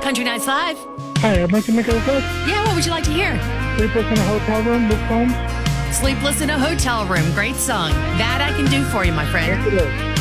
Country Nights Live. Hi, I'd like to make a request. Yeah, what would you like to hear? Sleepless in a Hotel Room with Combs. Sleepless in a Hotel Room. Great song. That I can do for you, my friend. Yes, it is.